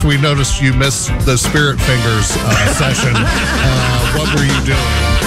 We noticed you missed the Spirit Fingers session. What were you doing?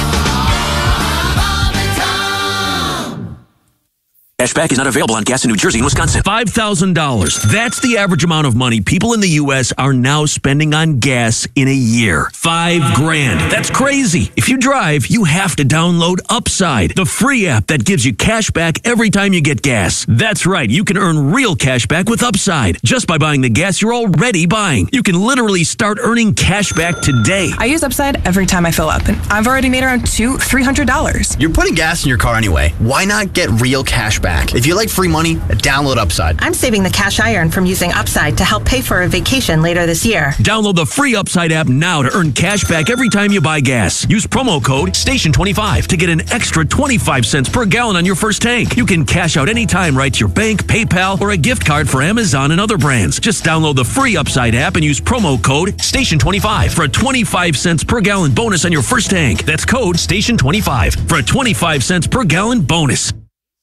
Cashback is not available on gas in New Jersey and Wisconsin. $5,000. That's the average amount of money people in the U.S. are now spending on gas in a year. $5,000. That's crazy. If you drive, you have to download Upside, the free app that gives you cash back every time you get gas. That's right. You can earn real cash back with Upside just by buying the gas you're already buying. You can literally start earning cash back today. I use Upside every time I fill up, and I've already made around $200-$300. You're putting gas in your car anyway. Why not get real cash back? If you like free money, download Upside. I'm saving the cash I earn from using Upside to help pay for a vacation later this year. Download the free Upside app now to earn cash back every time you buy gas. Use promo code STATION25 to get an extra 25 cents per gallon on your first tank. You can cash out anytime right to your bank, PayPal, or a gift card for Amazon and other brands. Just download the free Upside app and use promo code STATION25 for a 25 cents per gallon bonus on your first tank. That's code STATION25 for a 25 cents per gallon bonus.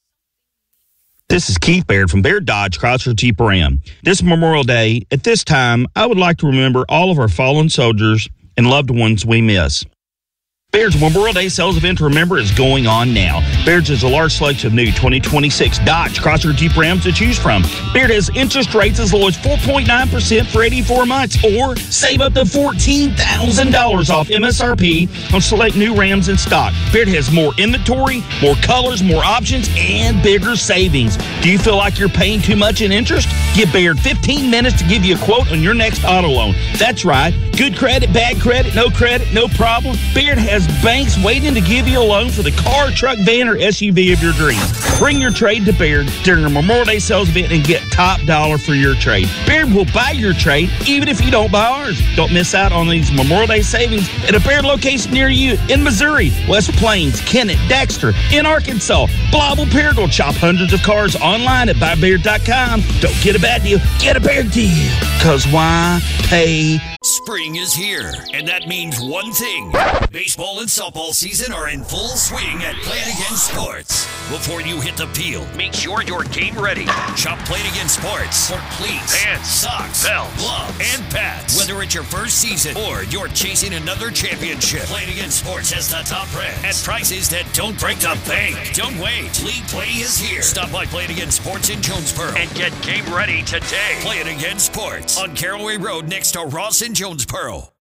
This is Keith Baird from Baird Dodge Chrysler Jeep Ram. This Memorial Day, at this time, I would like to remember all of our fallen soldiers and loved ones we miss. Baird's Memorial Day sales event to remember is going on now. Baird's has a large selection of new 2026 Dodge Chrysler Jeep Rams to choose from. Baird has interest rates as low as 4.9% for 84 months, or save up to $14,000 off MSRP on select new Rams in stock. Baird has more inventory, more colors, more options, and bigger savings. Do you feel like you're paying too much in interest? Give Baird 15 minutes to give you a quote on your next auto loan. That's right. Good credit, bad credit, no problem. Baird has banks waiting to give you a loan for the car, truck, van, or SUV of your dreams. Bring your trade to Baird during the Memorial Day sales event and get top dollar for your trade. Baird will buy your trade even if you don't buy ours. Don't miss out on these Memorial Day savings at a Baird location near you in Missouri, West Plains, Kennett, Dexter, in Arkansas, Blytheville, Paragould. Shop hundreds of cars online at buybaird.com. Don't get a bad deal, get a Baird deal. Because why pay? Spring is here, and that means one thing. Baseball and softball season are in full swing at Play It Again Sports. Before you hit the field, make sure you're game ready. Shop Play It Again Sports for cleats, pants, socks, belts, gloves, and pads. Whether it's your first season or you're chasing another championship, Play It Again Sports has the top brands at prices that don't break the bank. Don't wait. League Play is here. Stop by Play It Again Sports in Jonesboro and get game ready today. Play It Again Sports on Caraway Road next to Ross in Jonesboro.